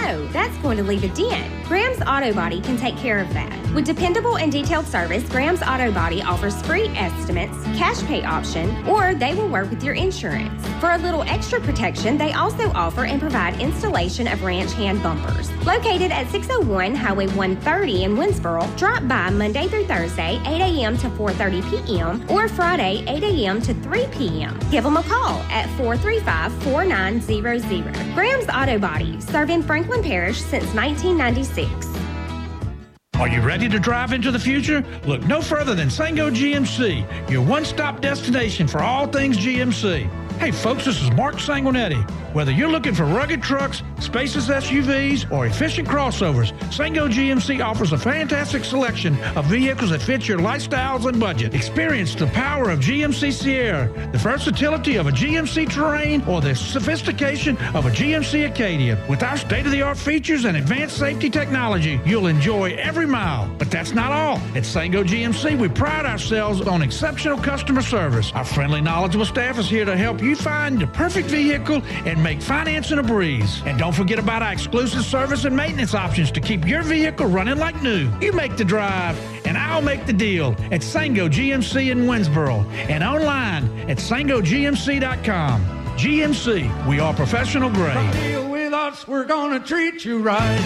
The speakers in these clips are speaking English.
know that's going to leave a dent. Graham's Auto Body can take care of that. With dependable and detailed service, Graham's Auto Body offers free estimates, cash pay option, or they will work with your insurance. For a little extra protection, they also offer and provide installation of ranch hand bumpers. Located at 601 Highway 130 in Winsboro, drop by Monday through Thursday, 8 a.m. to 4:30 p.m. or Friday, 8 a.m. to 3 p.m. Give them a call at 435-4900. Graham's Auto Body, serving Franklin Parish since 1996. Are you ready to drive into the future? Look no further than Sango GMC, your one-stop destination for all things GMC. Hey folks, this is Mark Sanguinetti. Whether you're looking for rugged trucks, spacious SUVs, or efficient crossovers, Sango GMC offers a fantastic selection of vehicles that fit your lifestyles and budget. Experience the power of GMC Sierra, the versatility of a GMC Terrain, or the sophistication of a GMC Acadia. With our state-of-the-art features and advanced safety technology, you'll enjoy every mile. But that's not all. At Sango GMC, we pride ourselves on exceptional customer service. Our friendly, knowledgeable staff is here to help you find the perfect vehicle and make financing a breeze. And don't forget about our exclusive service and maintenance options to keep your vehicle running like new. You make the drive, and I'll make the deal at Sango GMC in Winsboro and online at sangogmc.com. GMC, we are professional grade. Deal with us, we're gonna treat you right.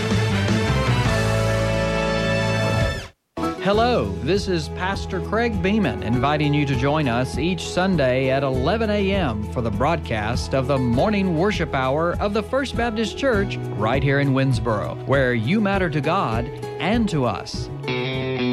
Hello, this is Pastor Craig Beeman inviting you to join us each Sunday at 11 a.m. for the broadcast of the morning worship hour of the First Baptist Church right here in Winsboro, where you matter to God and to us.